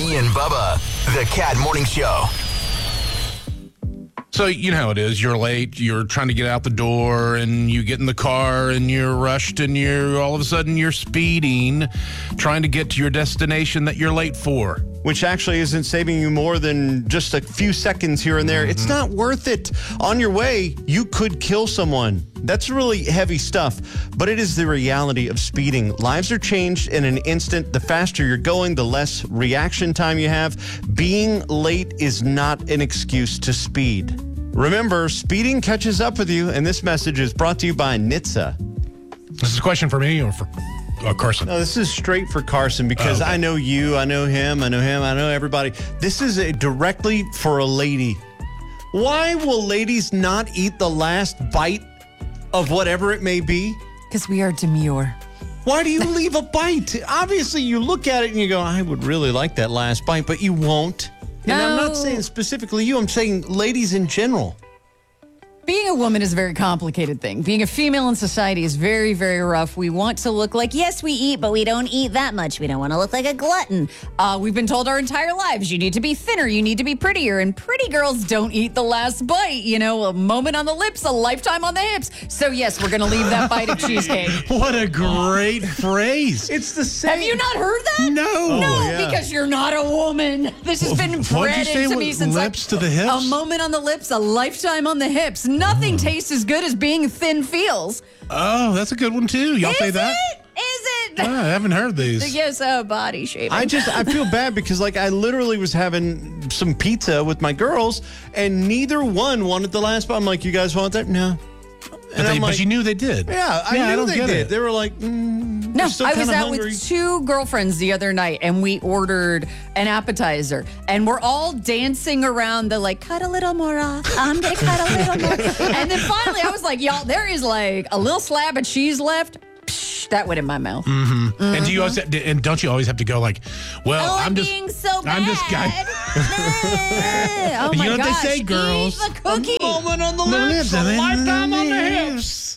Biggie and Bubba, the Cat Morning Show. So you know how it is. You're late. You're trying to get out the door, and you get in the car, and you're rushed, and all of a sudden you're speeding, trying to get to your destination that you're late for. Which actually isn't saving you more than just a few seconds here and there. It's not worth it. On your way, you could kill someone. That's really heavy stuff, but it is the reality of speeding. Lives are changed in an instant. The faster you're going, the less reaction time you have. Being late is not an excuse to speed. Remember, speeding catches up with you, and this message is brought to you by NHTSA. This is a question for me or for Carson? No, this is straight for Carson because I know you, I know him, I know everybody. This is directly for a lady. Why will ladies not eat the last bite of whatever it may be? Because we are demure. Why do you leave a bite? Obviously, you look at it and you go, I would really like that last bite, but you won't. And I'm not saying specifically you, I'm saying ladies in general. Being a woman is a very complicated thing. Being a female in society is very, very rough. We want to look like, yes, we eat, but we don't eat that much. We don't want to look like a glutton. We've been told our entire lives, you need to be thinner, you need to be prettier, and pretty girls don't eat the last bite. You know, a moment on the lips, a lifetime on the hips. So, yes, we're going to leave that bite of cheesecake. What a great phrase. It's the same. Have you not heard that? No. No, because you're not a woman. This has been bred into me since lips to the hips? A moment on the lips, a lifetime on the hips. Nothing tastes as good as being thin feels. Oh, that's a good one, too. Y'all say that? Is it? I haven't heard these. Yes, body shaming. I feel bad because I literally was having some pizza with my girls and neither one wanted the last bite. I'm like, you guys want that? No. But you knew they did. Yeah, I knew they did. They were like, no, I was out with two girlfriends the other night and we ordered an appetizer and we're all dancing around the cut a little more off. I'm going to cut a little more. And then finally I was like, y'all, there is a little slab of cheese left. Psh, that went in my mouth. Mm-hmm. And do you always don't you always have to go I'm being so bad. I'm this guy. Oh my you know gosh. what they say, girls? Eat the cookie. A moment on the lips, a lifetime on the hips.